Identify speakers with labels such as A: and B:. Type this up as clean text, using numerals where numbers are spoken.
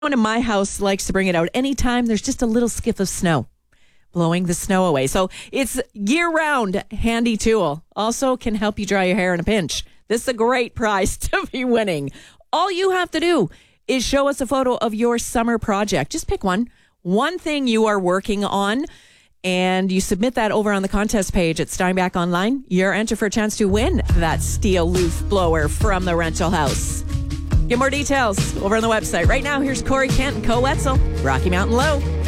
A: One in my house likes to bring it out anytime there's just a little skiff of snow, blowing the snow away. So it's year-round handy tool. Also can help you dry your hair in a pinch. This is a great prize to be winning. All you have to do is show us a photo of your summer project. Just pick one thing you are working on, and you submit that over on the contest page at Steinbach Online. You're entered for a chance to win that steel leaf blower from the rental house. Get more details over on the website. Right now, here's Corey Kent and Co. Wetzel, Rocky Mountain Low.